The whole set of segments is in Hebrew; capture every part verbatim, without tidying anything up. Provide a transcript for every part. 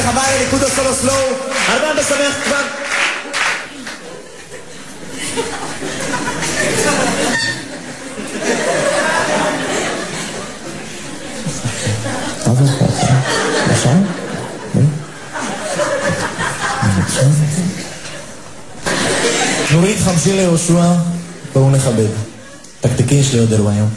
דרך הבאה לניקוד הסולו סלואו. הרבה בשמח כבר. נורית חמשי ליהושע, בואו נכבד. תקתקי, יש לי עוד אירוע היום.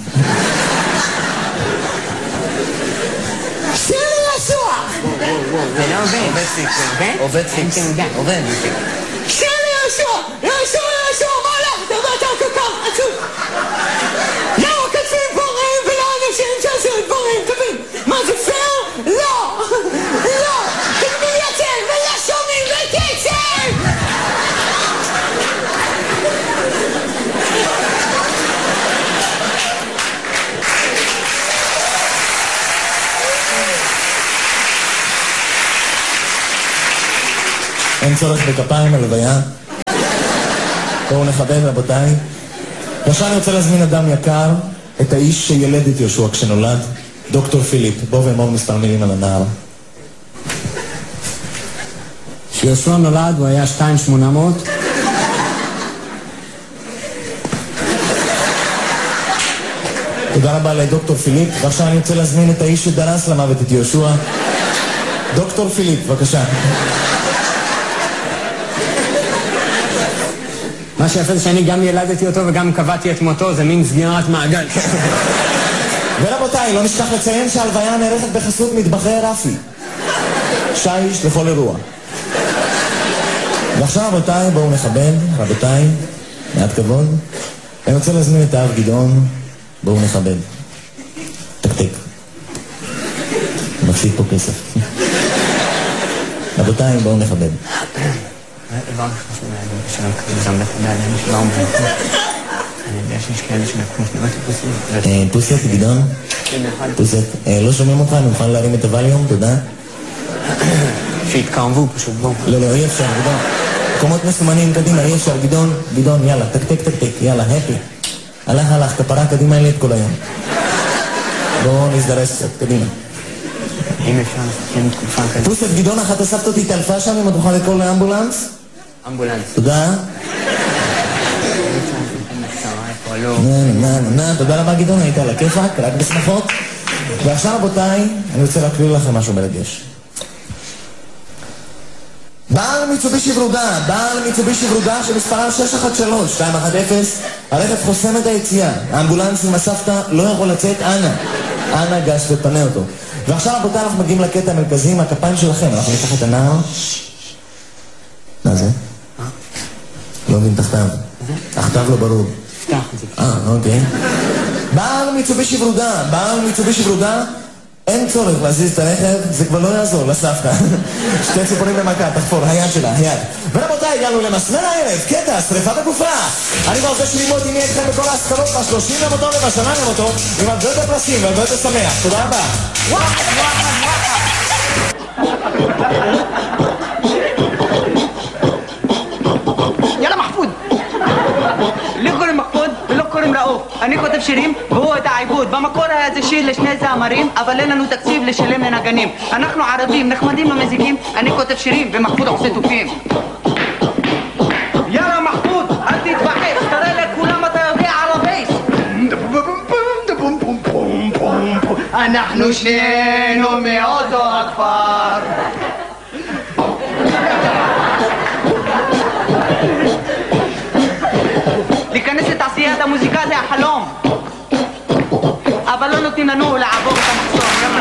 שיר ליהושע! זה לא עובד. עובד פיקס, עובד? עובד פיקס. עובד. שיר ליהושע! ליהושע, ליהושע, מה הולך? אתה יודע, אתה כל כך עצוב. למה כתבים דברים ולא אנשים שעשו דברים טובים? מה זה פייר? לא! לא! כתבים יצר ולא שומעים וקצר! אין צורך בכפיים הלוויה. בואו נכבד רבותיי. עכשיו אני רוצה להזמין אדם יקר, את האיש שילד את יהושע כשנולד, דוקטור פיליפ. בואו ואמור מספר מילים על הנער. כשיהושע נולד הוא היה שתיים שמונה מאות. תודה רבה לדוקטור פיליפ. ועכשיו אני רוצה להזמין את האיש שדרס למוות את יהושע, דוקטור פיליפ, בבקשה. מה שיפה זה שאני גם ילדתי אותו וגם קבעתי את מותו, זה מין סגירת מעגל. ורבותיי, לא נשכח לציין שההלוויה נערכת בחסות מטבחי רפי. שיש לכל אירוע. ועכשיו רבותיי, בואו נכבד, רבותיי, מעט כבוד. אני רוצה להזמין את האב גדעון, בואו נכבד. תקתק. מפסיד פה כסף. רבותיי, בואו נכבד. דבר חשוב מהאדם שלנו כזה גם באדם שבאו מבטא. אני יודע שיש כאלה שמקום שנראות פוסט. פוסט, גדעון? פוסט. לא שומעים אותך, אני מוכן להרים את הווליום, תודה. שהתקרבו פשוט, בואו. לא, לא, אי אפשר, גדעון. מקומות מסומנים, קדימה, אי אפשר, גדעון, גדעון, יאללה, תקתק, תקתק, יאללה, הפי. הלך, הלך, כפרה, קדימה, אלי את כל היום. בואו נזדרס קצת, קדימה. אם אפשר לסכים תקופה כזה. פוסט, גדעון, אחת אספת אותי תלפה שם, אם את תוכל לקרוא לאמבולנס? אמבולנס. תודה. נה, נה, נה, תודה רבה גדעון, היית על הכיפק, רק בשמחות. ועכשיו רבותיי, אני רוצה להקריא לכם משהו מרגש. בעל מיצובישי ורודה, בעל מיצובישי ורודה שמספרם שש אחת שלוש שתיים אחת אפס, הרכב חוסם את היציאה, האמבולנס עם הסבתא לא יכול לצאת, אנא, אנא גש ופנה אותו. ועכשיו רבותיי אנחנו מגיעים לקטע המרכזי עם הכפיים שלכם, אנחנו ניקח את הנער. מה זה? לא מבין תחתיו. תחתיו לא ברור. פתח את זה. אה, אוקיי. בעל מיצובישי ורודה, בעל מיצובישי ורודה, אין צורך להזיז את הרכב, זה כבר לא יעזור לסבתא. שתי ציפורים במכה, תחפור, היד שלה, היד. ורבותיי, הגענו למסמר הערב, קטע, שריפה בגופה. אני כבר רוצה שלימוד עם מי אתכם בכל ההשכלות, בשלושים למותו ובשנה למותו, עם הרבה יותר פרסים והרבה יותר שמח. תודה רבה. יאללה מחפוד! לי קוראים מחפוד ולא קוראים ראוף. אני כותב שירים והוא את העיבוד. במקור היה זה שיר לשני זמרים, אבל אין לנו תקציב לשלם לנגנים. אנחנו ערבים, נחמדים ומזיקים, אני כותב שירים ומחפוד עושה תופים. יאללה מחפוד, אל תתבחש, תראה לכולם אתה יודע על הבייס. אנחנו שנינו מאותו הכפר. להיכנס לתעשיית המוזיקה זה החלום, אבל לא נותנים לנו לעבור את המחסום.